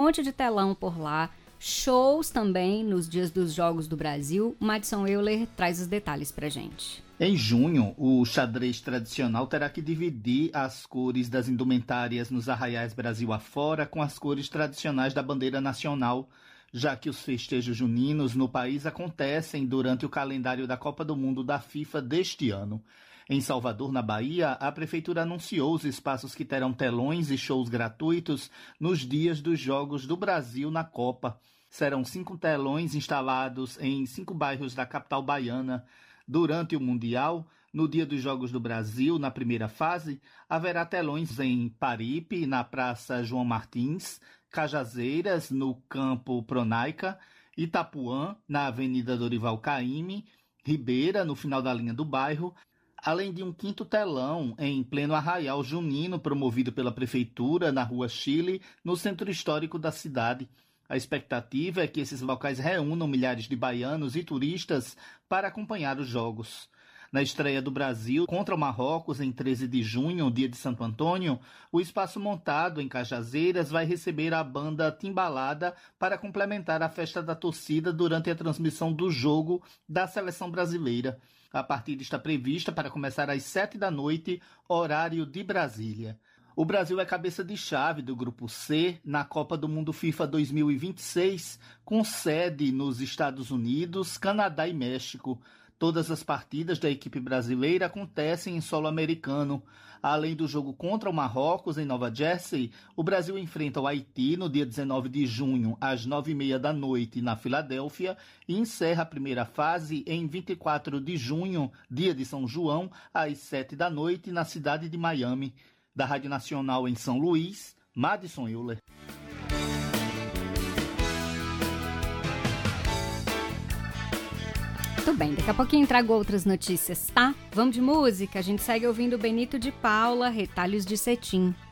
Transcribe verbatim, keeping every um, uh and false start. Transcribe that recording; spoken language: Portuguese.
monte de telão por lá, shows também nos dias dos Jogos do Brasil. Madison Euler traz os detalhes pra gente. Em junho, o xadrez tradicional terá que dividir as cores das indumentárias nos arraiais Brasil afora com as cores tradicionais da bandeira nacional, já que os festejos juninos no país acontecem durante o calendário da Copa do Mundo da FIFA deste ano. Em Salvador, na Bahia, a Prefeitura anunciou os espaços que terão telões e shows gratuitos nos dias dos Jogos do Brasil na Copa. Serão cinco telões instalados em cinco bairros da capital baiana. Durante o Mundial, no dia dos Jogos do Brasil, na primeira fase, haverá telões em Paripe, na Praça João Martins, Cajazeiras, no Campo Pronaica, Itapuã, na Avenida Dorival Caymmi, Ribeira, no final da linha do bairro, além de um quinto telão em pleno arraial junino promovido pela Prefeitura na Rua Chile, no centro histórico da cidade. A expectativa é que esses locais reúnam milhares de baianos e turistas para acompanhar os jogos. Na estreia do Brasil contra o Marrocos, em treze de junho, dia de Santo Antônio, o espaço montado em Cajazeiras vai receber a banda Timbalada para complementar a festa da torcida durante a transmissão do jogo da seleção brasileira. A partida está prevista para começar às sete da noite, horário de Brasília. O Brasil é cabeça de chave do Grupo C na Copa do Mundo FIFA dois mil e vinte e seis, com sede nos Estados Unidos, Canadá e México. Todas as partidas da equipe brasileira acontecem em solo americano. Além do jogo contra o Marrocos, em Nova Jersey, o Brasil enfrenta o Haiti no dia dezenove de junho, às nove e meia da noite, na Filadélfia, e encerra a primeira fase em vinte e quatro de junho, dia de São João, às sete da noite, na cidade de Miami. Da Rádio Nacional em São Luís, Madison Euler. Muito bem, daqui a pouquinho trago outras notícias, tá? Vamos de música? A gente segue ouvindo Benito de Paula, Retalhos de Cetim.